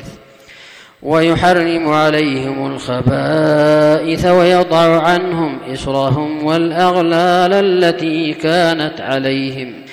ويحرم عليهم الخبائث ويضع عنهم إصرهم والأغلال التي كانت عليهم